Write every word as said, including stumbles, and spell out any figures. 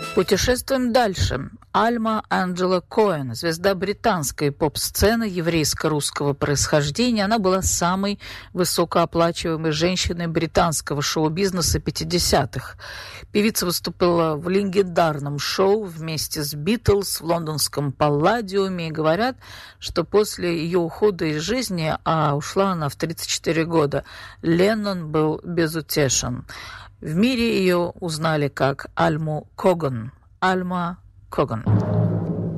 Путешествуем дальше. Альма Анджела Коэн, звезда британской поп-сцены еврейско-русского происхождения. Она была самой высокооплачиваемой женщиной британского шоу-бизнеса пятидесятых. Певица выступила в легендарном шоу вместе с Битлз в лондонском Палладиуме. И говорят, что после ее ухода из жизни, а ушла она в тридцать четыре года, Леннон был безутешен. В мире ее узнали как Альму Коган. Альма Коган.